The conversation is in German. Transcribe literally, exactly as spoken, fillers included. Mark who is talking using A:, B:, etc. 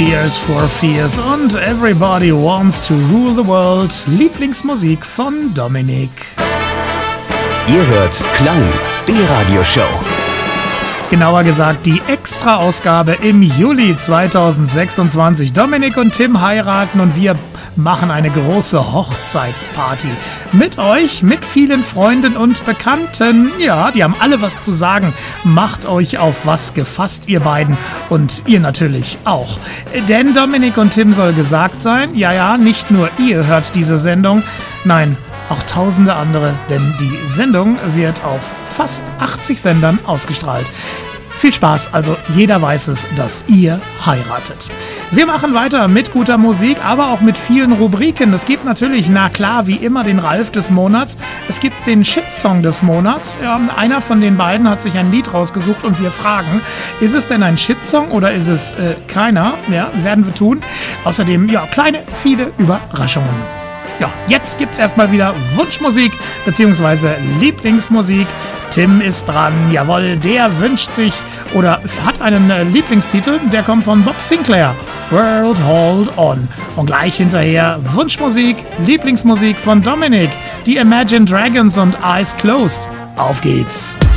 A: Tears for Fears und Everybody Wants to Rule the World. Lieblingsmusik von Dominik.
B: Ihr hört Klang, die Radioshow.
A: Genauer gesagt die Extra-Ausgabe im Juli zweitausendsechsundzwanzig. Dominik und Tim heiraten und wir machen eine große Hochzeitsparty. Mit euch, mit vielen Freunden und Bekannten. Ja, die haben alle was zu sagen. Macht euch auf was gefasst, ihr beiden. Und ihr natürlich auch. Denn Dominik und Tim soll gesagt sein, ja, ja, nicht nur ihr hört diese Sendung. Nein, auch tausende andere, denn die Sendung wird auf fast achtzig Sendern ausgestrahlt. Viel Spaß, also jeder weiß es, dass ihr heiratet. Wir machen weiter mit guter Musik, aber auch mit vielen Rubriken. Es gibt natürlich, na klar, wie immer den Ralf des Monats. Es gibt den Shitsong des Monats. Ja, einer von den beiden hat sich ein Lied rausgesucht und wir fragen, ist es denn ein Shitsong oder ist es äh, keiner? Ja, werden wir tun. Außerdem, ja, kleine, viele Überraschungen. Ja, jetzt gibt's erstmal wieder Wunschmusik bzw. Lieblingsmusik. Tim ist dran, jawohl, der wünscht sich oder hat einen äh, Lieblingstitel, der kommt von Bob Sinclair, World Hold On. Und gleich hinterher Wunschmusik, Lieblingsmusik von Dominik, die Imagine Dragons und Eyes Closed. Auf geht's!